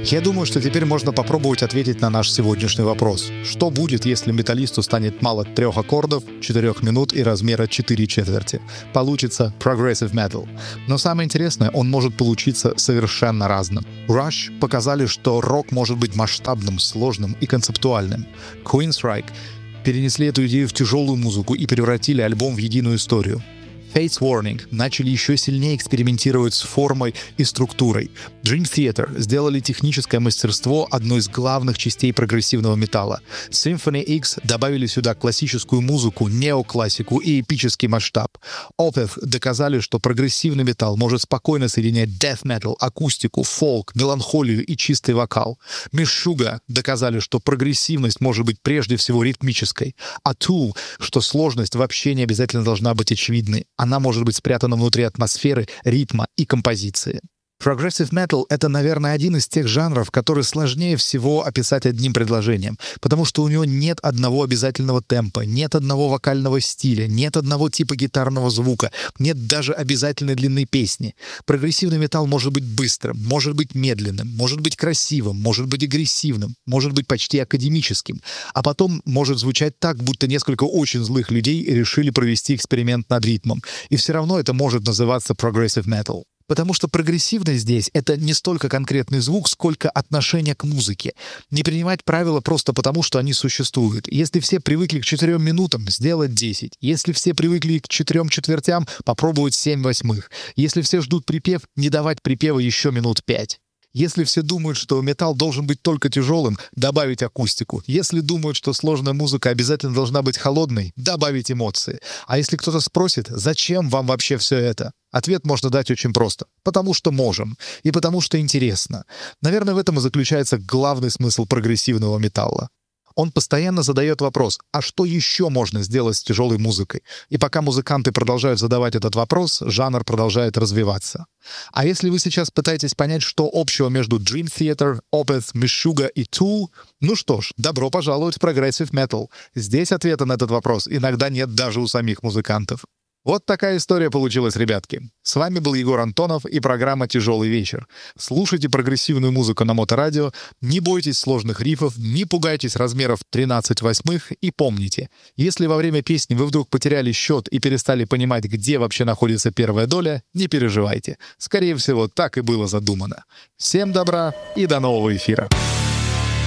Я думаю, что теперь можно попробовать ответить на наш сегодняшний вопрос. Что будет, если металлисту станет мало 3 аккордов, 4 минут и размера 4/4? Получится Progressive Metal. Но самое интересное, он может получиться совершенно разным. Rush показали, что рок может быть масштабным, сложным и концептуальным. Queensryche перенесли эту идею в тяжелую музыку и превратили альбом в единую историю. Fates Warning начали еще сильнее экспериментировать с формой и структурой. Dream Theater сделали техническое мастерство одной из главных частей прогрессивного металла. Symphony X добавили сюда классическую музыку, неоклассику и эпический масштаб. Opeth доказали, что прогрессивный металл может спокойно соединять death metal, акустику, фолк, меланхолию и чистый вокал. Meshuggah доказали, что прогрессивность может быть прежде всего ритмической. А Tool, что сложность вообще не обязательно должна быть очевидной. Она может быть спрятана внутри атмосферы, ритма и композиции. Progressive Metal — это, наверное, один из тех жанров, который сложнее всего описать одним предложением, потому что у него нет одного обязательного темпа, нет одного вокального стиля, нет одного типа гитарного звука, нет даже обязательной длины песни. Прогрессивный металл может быть быстрым, может быть медленным, может быть красивым, может быть агрессивным, может быть почти академическим, а потом может звучать так, будто несколько очень злых людей решили провести эксперимент над ритмом. И все равно это может называться Progressive Metal. Потому что прогрессивность здесь — это не столько конкретный звук, сколько отношение к музыке. Не принимать правила просто потому, что они существуют. Если все привыкли к 4 минутам, сделать 10. Если все привыкли к 4 четвертям, попробовать 7/8. Если все ждут припев, не давать припева еще минут 5. Если все думают, что металл должен быть только тяжелым, добавить акустику. Если думают, что сложная музыка обязательно должна быть холодной, добавить эмоции. А если кто-то спросит, зачем вам вообще все это? Ответ можно дать очень просто. Потому что можем. И потому что интересно. Наверное, в этом и заключается главный смысл прогрессивного металла. Он постоянно задает вопрос, а что еще можно сделать с тяжелой музыкой? И пока музыканты продолжают задавать этот вопрос, жанр продолжает развиваться. А если вы сейчас пытаетесь понять, что общего между Dream Theater, Opeth, Meshuggah и Tool, ну что ж, добро пожаловать в Progressive Metal. Здесь ответа на этот вопрос иногда нет даже у самих музыкантов. Вот такая история получилась, ребятки. С вами был Егор Антонов и программа «Тяжелый вечер». Слушайте прогрессивную музыку на Моторадио, не бойтесь сложных рифов, не пугайтесь размеров 13/8 и помните, если во время песни вы вдруг потеряли счет и перестали понимать, где вообще находится первая доля, не переживайте. Скорее всего, так и было задумано. Всем добра и до нового эфира.